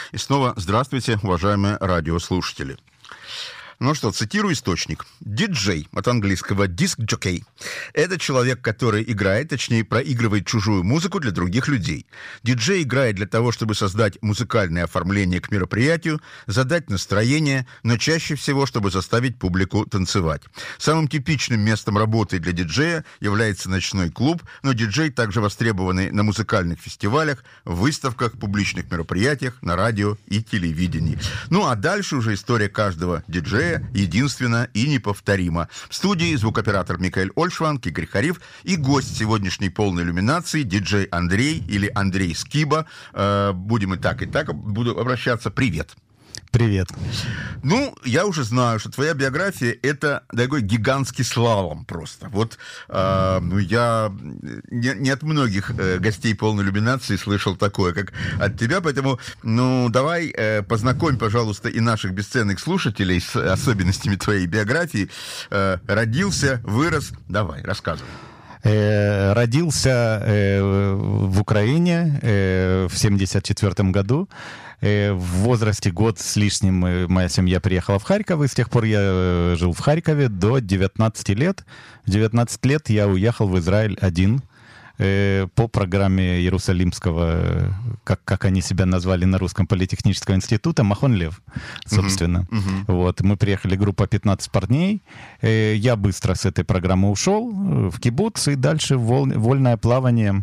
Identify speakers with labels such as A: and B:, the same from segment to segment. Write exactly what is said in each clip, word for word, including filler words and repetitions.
A: И снова здравствуйте, уважаемые радиослушатели. Ну что, цитирую источник. Диджей, от английского диск-джокей, это человек, который играет, точнее, проигрывает чужую музыку для других людей. Диджей играет для того, чтобы создать музыкальное оформление к мероприятию, задать настроение, но чаще всего, чтобы заставить публику танцевать. Самым типичным местом работы для диджея является ночной клуб, но диджей также востребованный на музыкальных фестивалях, выставках, публичных мероприятиях, на радио и телевидении. Ну а дальше уже история каждого диджея единственно и неповторимо. В студии звукоператор Микаэль Ольшванг, Игорь Хариф и гость сегодняшней полной иллюминации диджей Андрей или Андрей Скиба. Э, будем и так, и так буду обращаться. Привет.
B: Привет.
A: Ну, я уже знаю, что твоя биография — это такой гигантский слалом просто. Вот э, ну, я не, не от многих э, гостей полной иллюминации слышал такое, как от тебя, поэтому, ну, давай э, познакомь, пожалуйста, и наших бесценных слушателей с особенностями твоей биографии. Э, родился, вырос. Давай, рассказывай.
B: Э, родился э, в Украине э, в семьдесят четвёртом году. В возрасте год с лишним моя семья приехала в Харьков, и с тех пор я жил в Харькове до девятнадцати лет. В девятнадцать лет я уехал в Израиль один по программе Иерусалимского, как, как они себя назвали на русском, политехнического института, Махон Лев, собственно. Uh-huh, uh-huh. Вот, мы приехали, группа пятнадцать парней. Я быстро с этой программы ушел в кибуц, и дальше воль, вольное плавание.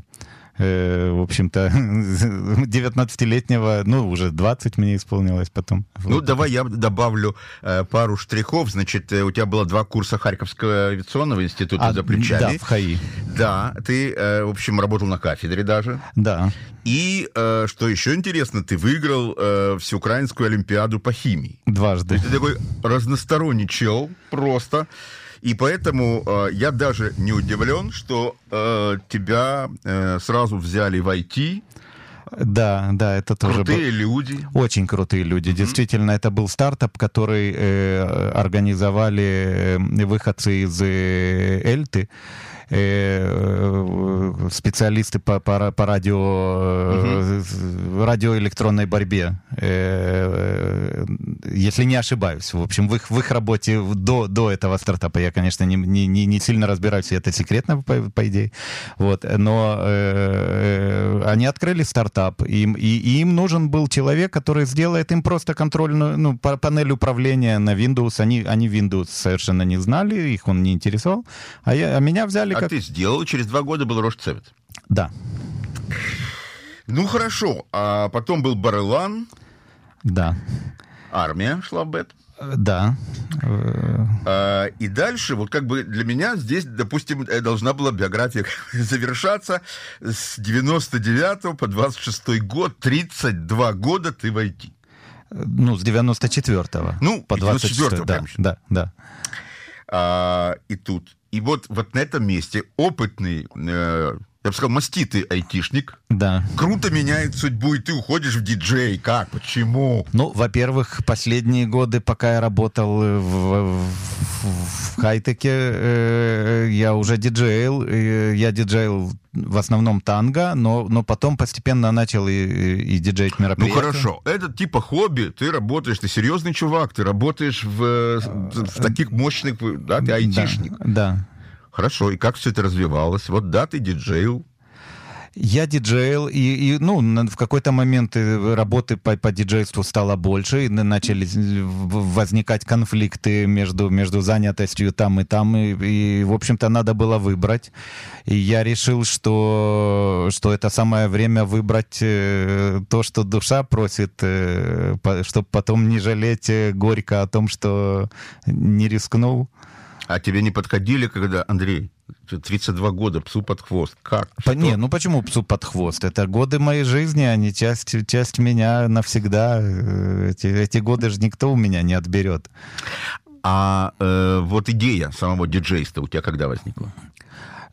B: В общем-то, девятнадцатилетнего, ну, уже двадцать мне исполнилось потом.
A: Ну,
B: вот.
A: Давай я добавлю э, пару штрихов. Значит, у тебя было два курса Харьковского авиационного института а, за плечами.
B: Да, в ХАИ.
A: Да, ты, э, в общем, работал на кафедре даже.
B: Да.
A: И, э, что еще интересно, ты выиграл э, всеукраинскую олимпиаду по химии.
B: Дважды.
A: Ты такой разносторонний чел просто. И поэтому э, я даже не удивлен, что э, тебя э, сразу взяли в ай ти.
B: Да, да, это тоже
A: крутые
B: был...
A: люди.
B: Очень крутые люди. Mm-hmm. Действительно, это был стартап, который э, организовали выходцы из э, Эльты. Специалисты по, по, по радио, uh-huh. радиоэлектронной борьбе, если не ошибаюсь. В общем, в их, в их работе до, до этого стартапа я, конечно, не, не, не сильно разбираюсь, это секретно, по, по идее. Вот. Но э, они открыли стартап, и, и, и им нужен был человек, который сделает им просто контрольную, ну, панель управления на Windows. Они, они Windows совершенно не знали, их он не интересовал. А, я, а меня взяли...
A: А
B: как...
A: ты сделал, через два года был Рошцевет.
B: Да.
A: Ну, хорошо. А потом был Барелан.
B: Да.
A: Армия шла в бет.
B: Да.
A: А, и дальше, вот как бы для меня здесь, допустим, должна была биография завершаться с девяносто девятого по двадцать шестой год. тридцать два года ты в ай ти.
B: Ну, с девяносто четвёртого.
A: Ну,
B: по двадцать шестой. Да, да, да.
A: А, и тут. И вот, вот на этом месте опытный, э, я бы сказал, маститый айтишник,
B: да.
A: круто меняет судьбу, и ты уходишь в диджей. Как? Почему?
B: Ну, во-первых, последние годы, пока я работал в, в, в хай-теке, э, я уже диджейл. Э, я диджейл в основном танго, но, но потом постепенно начал и, и диджеить мероприятия.
A: Ну, хорошо. Это типа хобби. Ты работаешь, ты серьезный чувак, ты работаешь в, в таких мощных... Да, ты айтишник.
B: Да, да.
A: Хорошо. И как все это развивалось? Вот да, ты диджейл.
B: Я диджейл, и, и ну, в какой-то момент работы по, по диджейству стало больше, и начали возникать конфликты между, между занятостью там и там, и, и, в общем-то, надо было выбрать. И я решил, что, что это самое время выбрать то, что душа просит, чтобы потом не жалеть горько о том, что не рискнул.
A: А тебе не подходили, когда, Андрей, тридцать два года, псу под хвост? Как?
B: По, не, ну почему псу под хвост? Это годы моей жизни, они часть, часть меня навсегда. Эти, эти годы же никто у меня не отберет.
A: А э, вот идея самого диджейства у тебя когда возникла?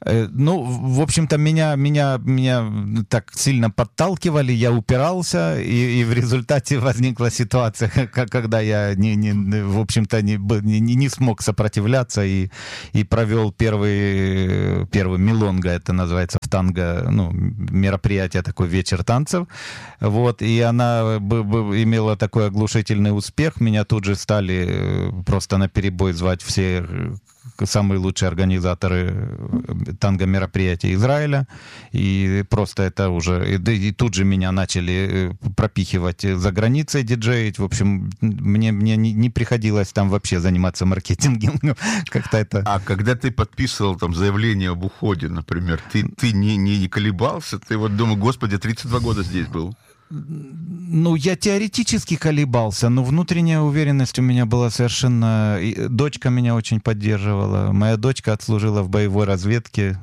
B: Ну, в общем-то, меня, меня, меня так сильно подталкивали, я упирался, и, и в результате возникла ситуация, когда я, не, не, в общем-то, не, не, не смог сопротивляться и, и провел первый, первый милонга, это называется в танго, ну, мероприятие, такой вечер танцев, вот, и она б, б, имела такой оглушительный успех, меня тут же стали просто наперебой звать все самые лучшие организаторы танго-мероприятий Израиля, и просто это уже... И, и тут же меня начали пропихивать за границей, диджеить. В общем, мне, мне не, не приходилось там вообще заниматься маркетингом. Как-то это...
A: А когда ты подписывал там заявление об уходе, например, ты, ты не, не, не колебался? Ты вот думал, господи, тридцать два года здесь был.
B: Ну, я теоретически колебался, но внутренняя уверенность у меня была совершенно... И дочка меня очень поддерживала. Моя дочка отслужила в боевой разведке.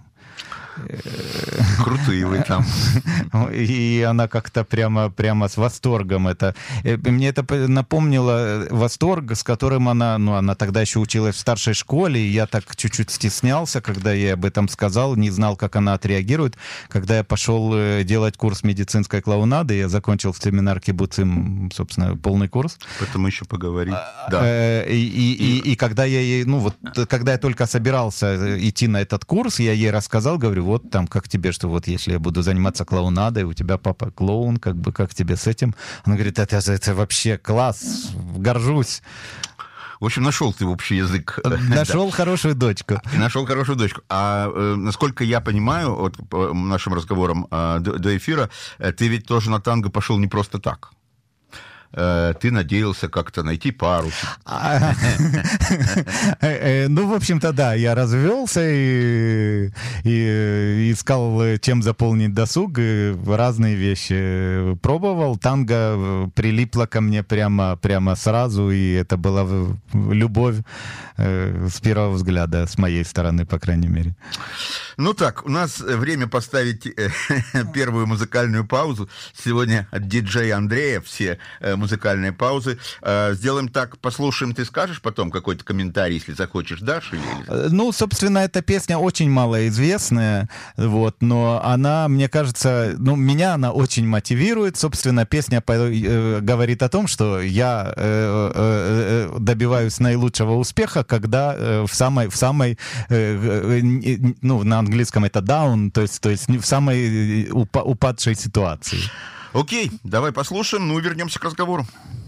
A: Крутые вы там.
B: И она как-то прямо, прямо с восторгом это... Мне это напомнило восторг, с которым она... Ну, она тогда еще училась в старшей школе, и я так чуть-чуть стеснялся, когда я об этом сказал, не знал, как она отреагирует. Когда я пошел делать курс медицинской клоунады, я закончил в семинарке БУЦИМ, собственно, полный курс.
A: Поэтому еще поговорить. Да.
B: И, и, и, и когда я ей... Ну, вот, когда я только собирался идти на этот курс, я ей рассказал, говорю, вот там, как тебе, что вот если я буду заниматься клоунадой, у тебя папа клоун, как бы, как тебе с этим? Она говорит, это, это вообще класс, горжусь.
A: В общем, нашел ты общий язык.
B: Нашел да. хорошую дочку.
A: И нашел хорошую дочку. А э, насколько я понимаю, вот по нашим разговорам э, до, до эфира, э, ты ведь тоже на танго пошел не просто так. Ты надеялся как-то найти пару.
B: Ну, в общем-то, да, я развелся и, и искал, чем заполнить досуг, и разные вещи пробовал. Танго прилипло ко мне прямо, прямо сразу, и это была любовь с первого взгляда, с моей стороны, по крайней мере.
A: Ну так, у нас время поставить первую музыкальную паузу. Сегодня от диджея Андрея все музыкальные паузы. Сделаем так, послушаем, ты скажешь потом какой-то комментарий, если захочешь, дашь? Или...
B: Ну, собственно, эта песня очень малоизвестная, вот, но она, мне кажется, ну, меня она очень мотивирует. Собственно, песня говорит о том, что я добиваюсь наилучшего успеха, когда в самой, в самой, ну, на английском это down, то есть, то есть в самой упадшей ситуации.
A: Окей, давай послушаем, ну и вернемся к разговору.